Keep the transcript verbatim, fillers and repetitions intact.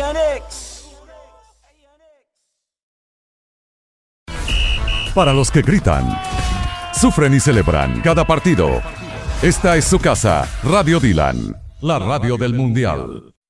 Para los que gritan, sufren y celebran cada partido, esta es su casa, Radio Dylan, la radio del Mundial.